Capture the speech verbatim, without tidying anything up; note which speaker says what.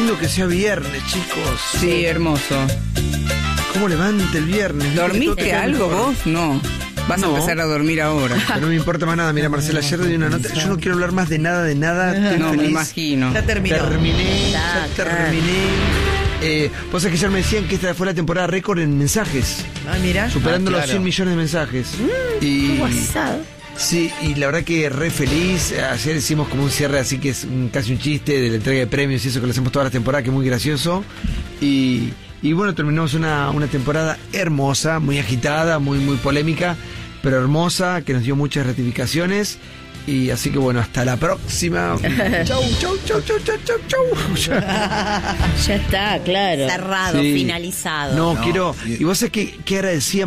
Speaker 1: lindo que sea viernes, chicos.
Speaker 2: Sí, hermoso.
Speaker 1: ¿Cómo levanta el viernes?
Speaker 2: ¿Dormiste algo vos? No. Vas
Speaker 1: No.
Speaker 2: a empezar a dormir ahora.
Speaker 1: Pero no me importa más nada. Mira, Marcela, ayer di una nota. Yo no quiero hablar más de nada, de nada. Estoy
Speaker 2: No,
Speaker 1: feliz.
Speaker 2: me imagino.
Speaker 3: Ya terminó.
Speaker 1: Terminé,
Speaker 3: Ya,
Speaker 1: ya terminé. Eh, vos sabés que ayer me decían que esta fue la temporada récord en mensajes.
Speaker 3: Ah, mira.
Speaker 1: Superando
Speaker 2: Ah,
Speaker 1: los
Speaker 2: claro.
Speaker 1: cien millones de mensajes. y
Speaker 4: WhatsApp.
Speaker 1: Sí, y la verdad que re feliz. Ayer hicimos como un cierre así que es un- casi un chiste de la entrega de premios y eso que lo hacemos toda la temporada, que es muy gracioso. Y, y bueno, terminamos una, una temporada hermosa, muy agitada, muy, muy polémica, pero hermosa, que nos dio muchas ratificaciones. Y así que bueno, hasta la próxima. Chau, chau, chau, chau, chau, chau, chau.
Speaker 4: Ya está, claro.
Speaker 3: Cerrado,
Speaker 1: Sí.
Speaker 3: finalizado.
Speaker 1: No,
Speaker 5: No,
Speaker 1: quiero.
Speaker 5: y-
Speaker 1: Y vos sabés que, que agradecía